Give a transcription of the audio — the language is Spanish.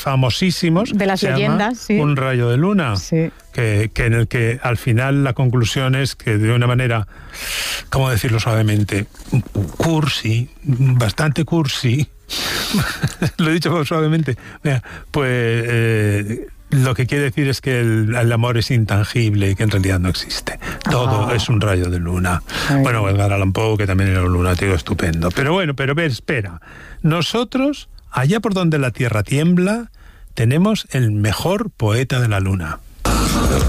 famosísimos de las leyendas, sí. Un rayo de luna, sí. que en el que al final la conclusión es que de una manera, ¿cómo decirlo suavemente? Cursi, bastante cursi, lo he dicho suavemente, pues lo que quiere decir es que el amor es intangible y que en realidad no existe. Todo es un rayo de luna. Ay. Bueno, Edgar Allan Poe, que también era un lunático estupendo. Pero bueno, espera. Nosotros, allá por donde la tierra tiembla, tenemos el mejor poeta de la luna.